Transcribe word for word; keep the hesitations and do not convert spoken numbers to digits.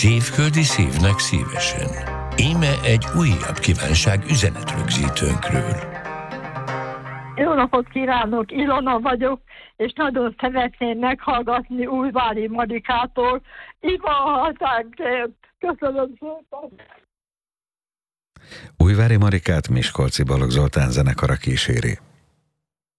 Tévföldi szívnek szívesen. Íme egy újabb kívánság üzenetrögzítőnkről. Jó napot kívánok, Ilona vagyok, és nagyon szeretném meghallgatni Újvári Marikától Iva hazánkért. Köszönöm szépen! Újvári Marikát Miskolci Balogh Zoltán zenekara kíséri.